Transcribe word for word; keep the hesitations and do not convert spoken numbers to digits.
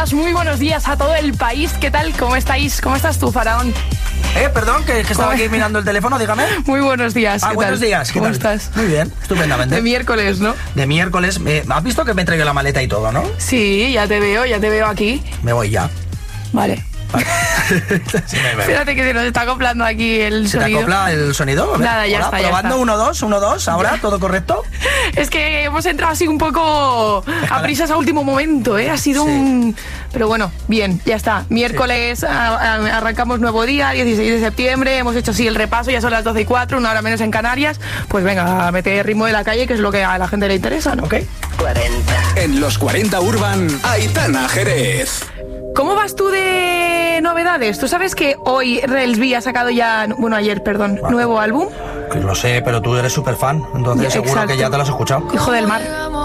Muy buenos días a todo el país. ¿Qué tal? ¿Cómo estáis? ¿Cómo estás tú, Faraón? Eh, perdón, que, que estaba aquí mirando el teléfono, dígame. Muy buenos días. Ah, ¿qué buenos tal? días. ¿Qué ¿Cómo tal? estás? Muy bien, estupendamente. De miércoles, ¿no? De miércoles. Eh, ¿Has visto que me he traído la maleta y todo, no? Sí, ya te veo, ya te veo aquí. Me voy ya. Vale. Vale. Sí, me veo. Espérate que se nos está acoplando aquí el ¿Se sonido. te acopla el sonido? A ver, Nada, ya hola, está, ya probando, está. uno, dos, uno, dos, ahora, ¿todo correcto? Es que hemos entrado así un poco a prisas a último momento, ¿eh? Ha sido Sí. un... Pero bueno, bien, ya está. Miércoles a- a- arrancamos nuevo día, dieciséis de septiembre, hemos hecho así el repaso, ya son las doce y cuatro, una hora menos en Canarias. Pues venga, a meter ritmo de la calle, que es lo que a la gente le interesa, ¿no? Ok. En los cuarenta Urban, Aitana Jerez. ¿Cómo vas tú de novedades? ¿Tú sabes que hoy Relsby ha sacado ya, bueno, ayer, perdón, Vale. nuevo álbum? Que lo sé, pero tú eres súper fan, entonces Ya, seguro exacto. que ya te lo has escuchado. Hijo del mar.